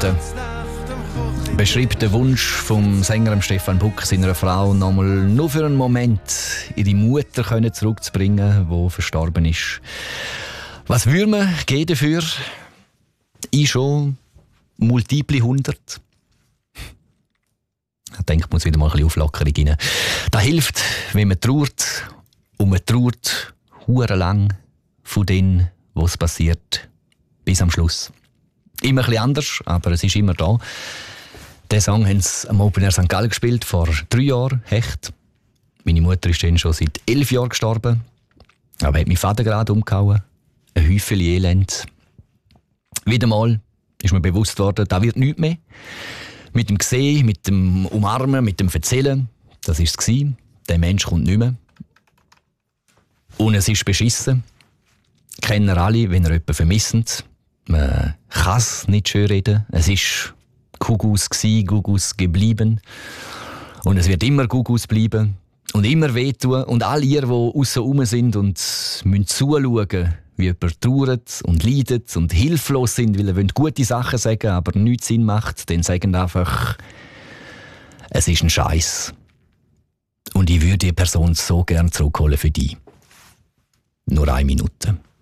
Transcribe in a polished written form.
Minuten beschreibt den Wunsch vom Sänger Stefan Buck seiner Frau, nochmal nur für einen Moment ihre Mutter zurückzubringen, die verstorben ist. Was würde man geben dafür? Ich schon multiple 100. Ich denke, muss wieder mal ein bisschen Auflockerung rein. Das hilft, wenn man trauert. Und man trauert hure lang von dem, was passiert, bis am Schluss. Immer ein bisschen anders, aber es ist immer da. Den Song haben sie am Open Air St. Gallen gespielt, vor 3 Jahren, Hecht. Meine Mutter ist dann schon seit 11 Jahren gestorben. Aber hat mein Vater gerade umgehauen. Ein Häufchen Elend. Wieder mal ist mir bewusst worden, da wird nichts mehr. Mit dem Sehen, mit dem Umarmen, mit dem Erzählen, das war es. Der Mensch kommt nicht mehr. Und es ist beschissen. Kennen alle, wenn ihr jemanden vermisst. Man kann es nicht schön reden. Es ist Gugus gsi, Gugus geblieben. Und es wird immer Gugus bleiben. Und immer wehtun. Und all ihr, die aussen rum sind und müssen zuschauen, wie jemand trauert und leidet und hilflos sind, weil er gute Sachen sagen will, aber nichts Sinn macht, dann sagen einfach, es ist ein Scheiß. Und ich würde die Person so gern zurückholen für dich. Nur 1 Minute.